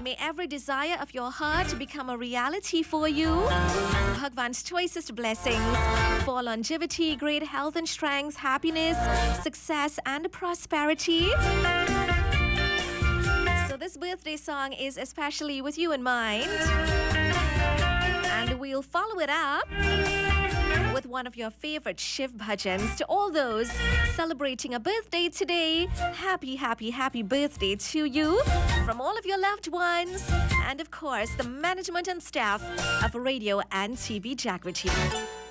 May every desire of your heart become a reality for you. Bhagwan's choicest blessings for longevity, great health and strength, happiness, success and prosperity. So this birthday song is especially with you in mind. And we'll follow it up with one of your favorite Shiv bhajans. To all those celebrating a birthday today, happy, happy, happy birthday to you from all of your loved ones and of course the management and staff of Radio and TV Jagriti.